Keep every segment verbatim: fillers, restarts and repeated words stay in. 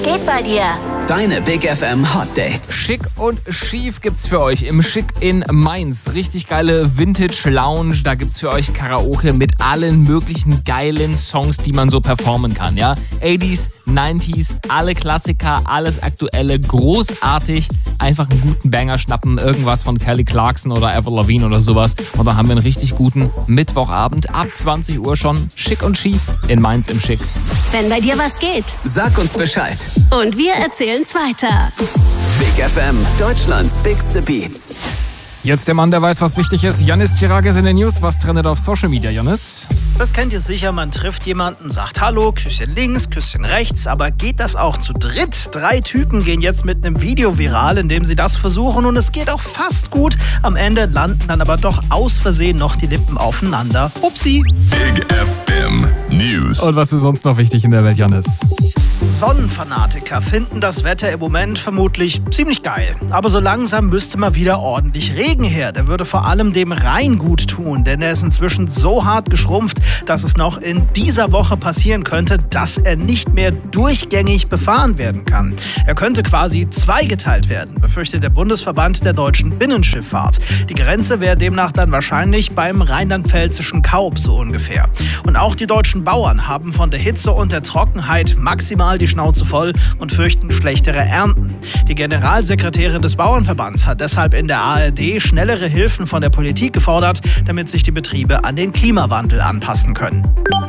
geht bei dir? Deine Big F M Hot Dates. Schick und Schief gibt's für euch im Schick in Mainz. Richtig geile Vintage Lounge. Da gibt's für euch Karaoke mit allen möglichen geilen Songs, die man so performen kann. Ja? achtziger, neunziger, alle Klassiker, alles Aktuelle, großartig. Einfach einen guten Banger schnappen, irgendwas von Kelly Clarkson oder Avril Lavigne oder sowas. Und dann haben wir einen richtig guten Mittwochabend ab zwanzig Uhr schon. Schick und Schief in Mainz im Schick. Wenn bei dir was geht. Sag uns Bescheid. Und wir erzählen's weiter. Big F M, Deutschlands bigste Beats. Jetzt der Mann, der weiß, was wichtig ist. Yannis Chirages in den News. Was trendet auf Social Media, Yannis? Das kennt ihr sicher, man trifft jemanden, sagt Hallo, Küsschen links, Küsschen rechts, aber geht das auch zu dritt? Drei Typen gehen jetzt mit einem Video viral, in dem sie das versuchen und es geht auch fast gut. Am Ende landen dann aber doch aus Versehen noch die Lippen aufeinander. Upsi. Big F M News. Und was ist sonst noch wichtig in der Welt, Yannis? Sonnenfanatiker finden das Wetter im Moment vermutlich ziemlich geil. Aber so langsam müsste mal wieder ordentlich Regen her. Der würde vor allem dem Rhein gut tun, denn er ist inzwischen so hart geschrumpft, dass es noch in dieser Woche passieren könnte, dass er nicht mehr durchgängig befahren werden kann. Er könnte quasi zweigeteilt werden, befürchtet der Bundesverband der deutschen Binnenschifffahrt. Die Grenze wäre demnach dann wahrscheinlich beim rheinland-pfälzischen Kaub so ungefähr. Und auch die deutschen Bauern haben von der Hitze und der Trockenheit maximal die Schnauze voll und fürchten schlechtere Ernten. Die Generalsekretärin des Bauernverbands hat deshalb in der A R D schnellere Hilfen von der Politik gefordert, damit sich die Betriebe an den Klimawandel anpassen können.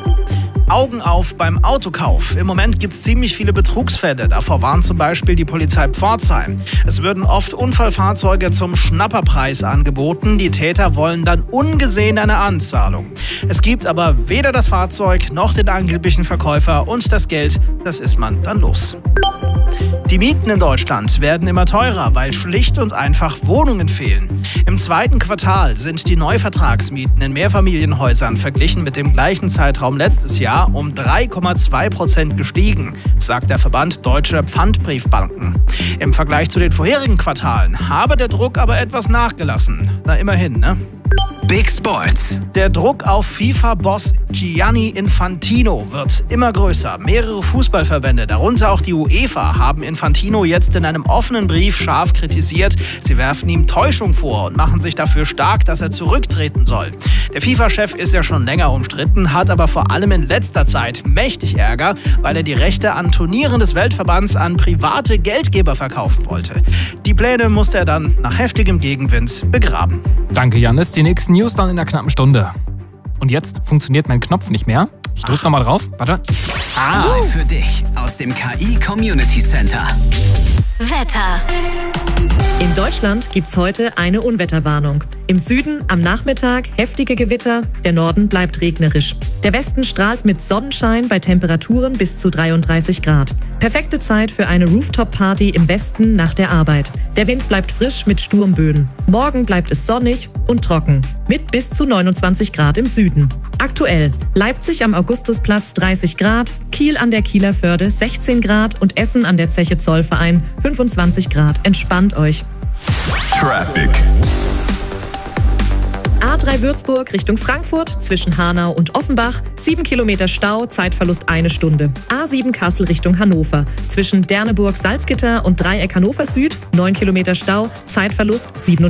Augen auf beim Autokauf. Im Moment gibt es ziemlich viele Betrugsfälle. Davor warnt zum Beispiel die Polizei Pforzheim. Es würden oft Unfallfahrzeuge zum Schnapperpreis angeboten. Die Täter wollen dann ungesehen eine Anzahlung. Es gibt aber weder das Fahrzeug noch den angeblichen Verkäufer und das Geld, das ist man dann los. Die Mieten in Deutschland werden immer teurer, weil schlicht und einfach Wohnungen fehlen. Im zweiten Quartal sind die Neuvertragsmieten in Mehrfamilienhäusern verglichen mit dem gleichen Zeitraum letztes Jahr um drei Komma zwei Prozent gestiegen, sagt der Verband Deutscher Pfandbriefbanken. Im Vergleich zu den vorherigen Quartalen habe der Druck aber etwas nachgelassen. Na immerhin, ne? Big Sports. Der Druck auf FIFA-Boss Gianni Infantino wird immer größer. Mehrere Fußballverbände, darunter auch die UEFA, haben Infantino jetzt in einem offenen Brief scharf kritisiert. Sie werfen ihm Täuschung vor und machen sich dafür stark, dass er zurücktreten soll. Der FIFA-Chef ist ja schon länger umstritten, hat aber vor allem in letzter Zeit mächtig Ärger, weil er die Rechte an Turnieren des Weltverbands an private Geldgeber verkaufen wollte. Die Pläne musste er dann nach heftigem Gegenwind begraben. Danke, Yannis. Die nächsten News dann in der knappen Stunde. Und jetzt funktioniert mein Knopf nicht mehr. Ich drück nochmal drauf. Warte. Ah, für dich aus dem K I Community Center. Wetter. In Deutschland gibt's heute eine Unwetterwarnung. Im Süden am Nachmittag heftige Gewitter, der Norden bleibt regnerisch. Der Westen strahlt mit Sonnenschein bei Temperaturen bis zu dreiunddreißig Grad. Perfekte Zeit für eine Rooftop-Party im Westen nach der Arbeit. Der Wind bleibt frisch mit Sturmböen. Morgen bleibt es sonnig und trocken mit bis zu neunundzwanzig Grad im Süden. Aktuell Leipzig am Augustusplatz dreißig Grad, Kiel an der Kieler Förde sechzehn Grad und Essen an der Zeche Zollverein fünfundzwanzig Grad. Entspannt euch. Traffic. A drei Würzburg Richtung Frankfurt zwischen Hanau und Offenbach, sieben Kilometer Stau, Zeitverlust eine Stunde. A sieben Kassel Richtung Hannover zwischen Derneburg, Salzgitter und Dreieck Hannover Süd, neun Kilometer Stau, Zeitverlust siebenunddreißig